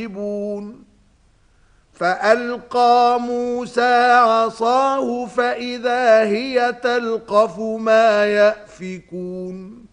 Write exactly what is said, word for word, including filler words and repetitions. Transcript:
فألقى موسى عصاه فإذا هي تلقف ما يأفكون